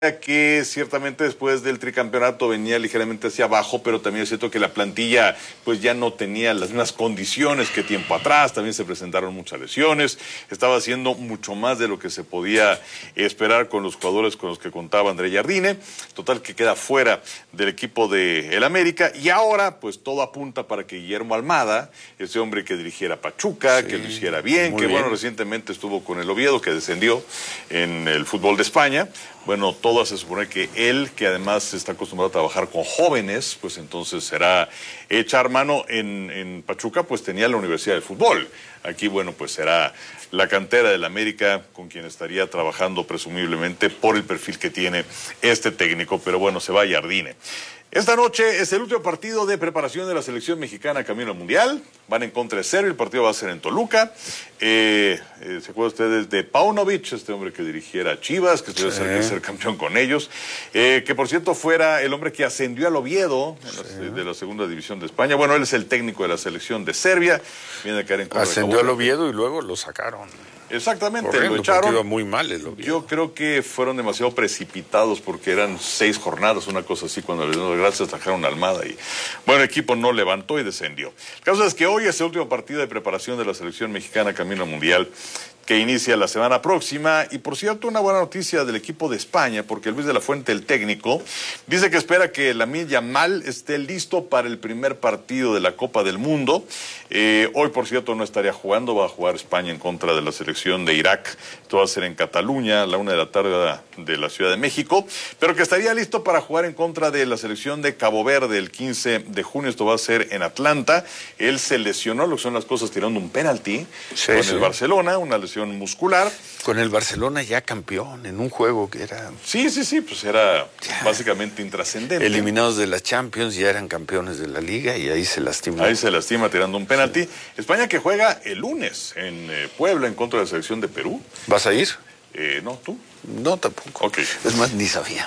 que ciertamente después del tricampeonato venía ligeramente hacia abajo, pero también es cierto que la plantilla pues ya no tenía las mismas condiciones que tiempo atrás, también se presentaron muchas lesiones, estaba haciendo mucho más de lo que se podía esperar con los jugadores con los que contaba André Jardine, total que queda fuera del equipo de el América, y ahora pues todo apunta para que Guillermo Almada, ese hombre que dirigiera Pachuca, que lo hiciera bien, que bueno, recientemente estuvo con el Oviedo, que descendió en el fútbol de España. Bueno, todo se supone que él, que además está acostumbrado a trabajar con jóvenes, pues entonces será echar mano en Pachuca, pues tenía la Universidad de Fútbol. Aquí, bueno, pues será la cantera del América con quien estaría trabajando presumiblemente por el perfil que tiene este técnico, pero bueno, se va a Jardine. Esta noche es el último partido de preparación de la selección mexicana camino al Mundial. Van en contra de Serbia, el partido va a ser en Toluca. ¿Se acuerdan ustedes de Paunovic, este hombre que dirigiera Chivas, que estuvo cerca de ser campeón con ellos? Que por cierto fuera el hombre que ascendió al Oviedo de la segunda división de España. Bueno, él es el técnico de la selección de Serbia. Viene a caer en contra ascendió al Oviedo y luego lo sacaron. Exactamente, corriendo, lo echaron. Iba muy mal el Oviedo. Yo creo que fueron demasiado precipitados porque eran 6 jornadas, una cosa así, cuando les dieron las gracias trajeron a Almada y bueno, el equipo no levantó y descendió. El caso es que hoy es el último partido de preparación de la selección mexicana camino al Mundial, que inicia la semana próxima. Y por cierto, una buena noticia del equipo de España, porque Luis de la Fuente, el técnico, dice que espera que Lamine Yamal esté listo para el primer partido de la Copa del Mundo. Hoy, por cierto, no estaría jugando, va a jugar España en contra de la selección de Irak. Esto va a ser en Cataluña, a la 1 de la tarde de la Ciudad de México, pero que estaría listo para jugar en contra de la selección de Cabo Verde el 15 de junio. Esto va a ser en Atlanta. Él se lesionó, lo que son las cosas, tirando un penalti con el Barcelona, una lesión muscular. Con el Barcelona ya campeón en un juego que era... Sí, pues era básicamente intrascendente. Eliminados de la Champions, ya eran campeones de la Liga y ahí se lastimó. Ahí se lastima tirando un penalti. Sí. España que juega el lunes en Puebla en contra de la selección de Perú. ¿Vas a ir? No, ¿tú? No, tampoco. Okay. Es más, ni sabía.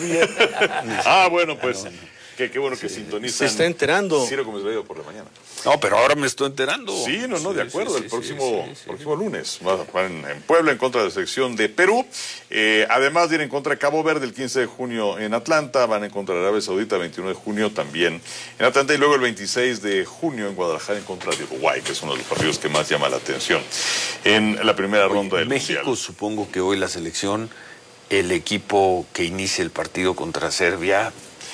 Bueno, pues... Qué bueno que sintonizan. Se está enterando. Ciro Gómez Bello por la mañana. No, pero ahora me estoy enterando. Sí, de acuerdo. El próximo lunes va a jugar en Puebla en contra de la selección de Perú. Además viene en contra de Cabo Verde el 15 de junio en Atlanta. Van en contra de Arabia Saudita el 21 de junio también en Atlanta. Y luego el 26 de junio en Guadalajara en contra de Uruguay, que es uno de los partidos que más llama la atención en la primera ronda del México, Mundial. Supongo que hoy la selección, el equipo que inicie el partido contra Serbia...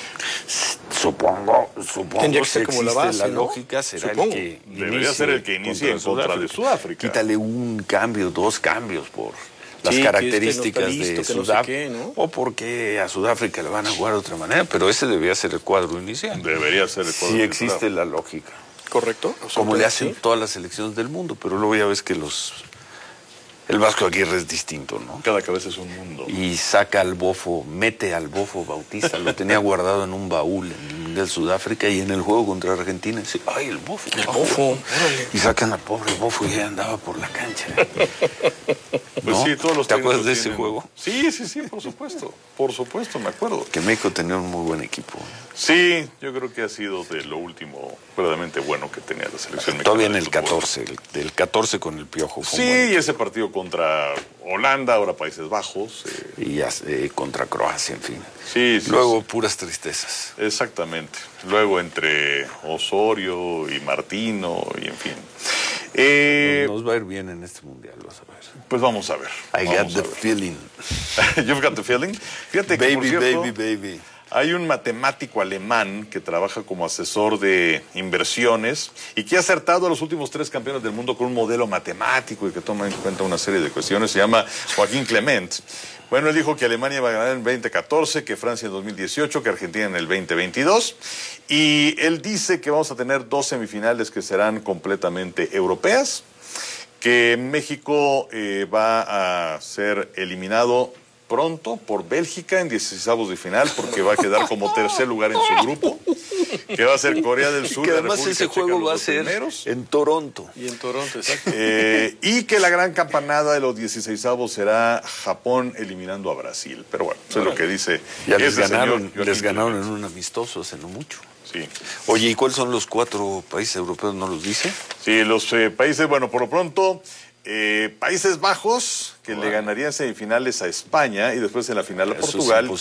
Supongo tendría que ser como la base, la ¿no? lógica será Supongo. el que debería ser el que inicie en contra de Sudáfrica. Quítale un cambio, 2 cambios por las Sí, características que de no sé Sudáfrica, qué, ¿no? o porque a Sudáfrica le van a jugar de otra manera, pero ese debería ser el cuadro inicial. Debería ser el cuadro Sí inicial. existe la lógica. Correcto. Como le hacen todas las selecciones del mundo, pero luego ya ves que el Vasco Aguirre es distinto, ¿no? Cada cabeza es un mundo. Y saca al Bofo, mete al Bofo Bautista, lo tenía guardado en un baúl en el Mundial Sudáfrica y en el juego contra Argentina dice, ¡ay, el Bofo! El Bofo, órale. Y sacan al pobre Bofo y ya andaba por la cancha. Pues ¿No? sí, todos los ¿Te acuerdas de tienen... ese juego? Sí, por supuesto, me acuerdo. Que México tenía un muy buen equipo. Sí, yo creo que ha sido de lo último verdaderamente bueno que tenía la selección mexicana. Todavía en el 14, del 14 con el Piojo. Sí, y ese partido contra Holanda, ahora Países Bajos. Y contra Croacia, en fin. Sí. Luego puras tristezas. Exactamente. Luego entre Osorio y Martino y en fin. Nos va a ir bien en este mundial, vas a ver. Pues vamos a ver. I got the feeling. You've got the feeling. Fíjate que, por cierto, baby. Hay un matemático alemán que trabaja como asesor de inversiones y que ha acertado a los últimos 3 campeones del mundo con un modelo matemático y que toma en cuenta una serie de cuestiones. Se llama Joaquín Clement. Bueno, él dijo que Alemania va a ganar en 2014, que Francia en 2018, que Argentina en el 2022. Y él dice que vamos a tener 2 semifinales que serán completamente europeas, que México va a ser eliminado pronto por Bélgica en 16avos de final porque va a quedar como tercer lugar en su grupo, que va a ser Corea del Sur. Y que además República ese Checa, juego va a ser en Toronto. Y en Toronto, exacto. Y que la gran campanada de los 16avos será Japón eliminando a Brasil. Pero bueno, eso es lo que dice. Ya les ganaron en un amistoso hace no mucho. Sí. Oye, ¿y cuáles son los 4 países europeos? ¿No los dice? Sí, los países, bueno, por lo pronto, Países Bajos, que le ganaría en semifinales a España y después en la final a Eso es Portugal.